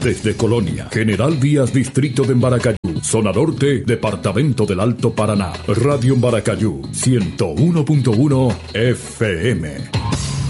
desde Colonia, General Díaz, Distrito de Maracayú, Zona Norte, Departamento del Alto Paraná. Radio Maracayú, 101.1 FM.